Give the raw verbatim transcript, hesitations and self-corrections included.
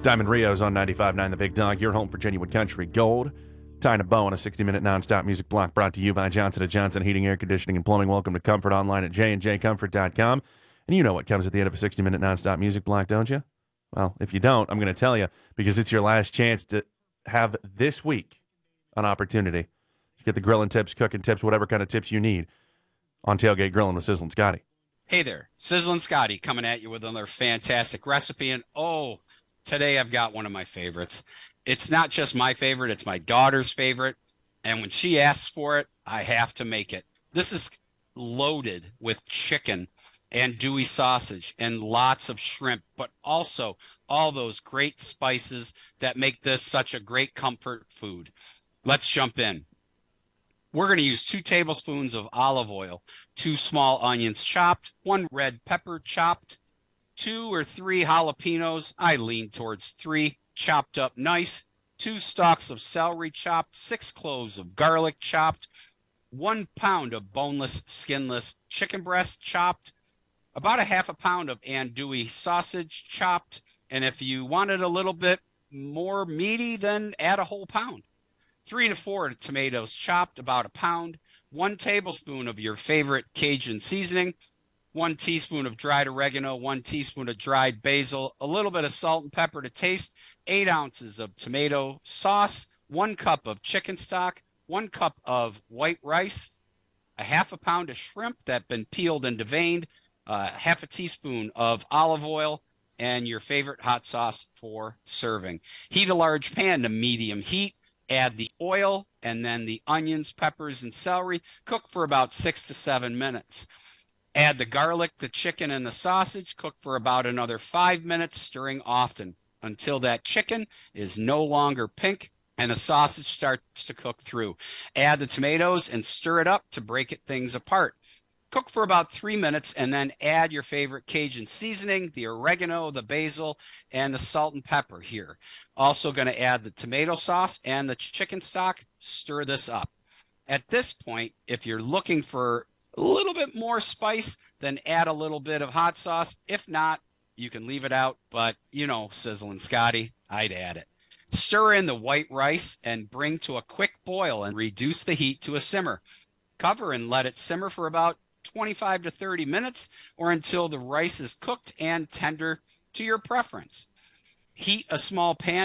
Diamond Rio's on ninety-five point nine The Big Dog, your home for genuine country gold. Tying a bow on a sixty-minute nonstop music block brought to you by Johnson and Johnson Heating, Air Conditioning, and Plumbing. Welcome to Comfort online at j and j comfort dot com. And you know what comes at the end of a sixty-minute nonstop music block, don't you? Well, if you don't, I'm going to tell you, because it's your last chance to have this week an opportunity to get the grilling tips, cooking tips, whatever kind of tips you need on Tailgate Grilling with Sizzlin' Scotty. Hey there, Sizzlin' Scotty coming at you with another fantastic recipe. And oh, today I've got one of my favorites. It's not just my favorite, it's my daughter's favorite. And when she asks for it, I have to make it. This is loaded with chicken andouille sausage and lots of shrimp, but also all those great spices that make this such a great comfort food. Let's jump in. We're going to use two tablespoons of olive oil, two small onions chopped, one red pepper chopped, two or three jalapenos, I lean towards three, chopped up nice, two stalks of celery chopped, six cloves of garlic chopped, one pound of boneless, skinless chicken breast chopped, about a half a pound of andouille sausage chopped, and if you want it a little bit more meaty, then add a whole pound. Three to four tomatoes chopped, about a pound, one tablespoon of your favorite Cajun seasoning, one teaspoon of dried oregano, one teaspoon of dried basil, a little bit of salt and pepper to taste, eight ounces of tomato sauce, one cup of chicken stock, one cup of white rice, a half a pound of shrimp that have been peeled and deveined, uh, half a teaspoon of olive oil, and your favorite hot sauce for serving. Heat a large pan to medium heat. Add the oil and then the onions, peppers, and celery. Cook for about six to seven minutes. Add the garlic, the chicken, and the sausage. Cook for about another five minutes, stirring often until that chicken is no longer pink and the sausage starts to cook through. Add the tomatoes and stir it up to break it things apart. Cook for about three minutes and then add your favorite Cajun seasoning, the oregano, the basil, and the salt and pepper here. Also going to add the tomato sauce and the chicken stock. Stir this up. At this point, if you're looking for a little bit more spice, then add a little bit of hot sauce. If not, you can leave it out, but you know, Sizzlin' Scotty, I'd add it. Stir in the white rice and bring to a quick boil and reduce the heat to a simmer. Cover and let it simmer for about twenty-five to thirty minutes or until the rice is cooked and tender to your preference. Heat a small pan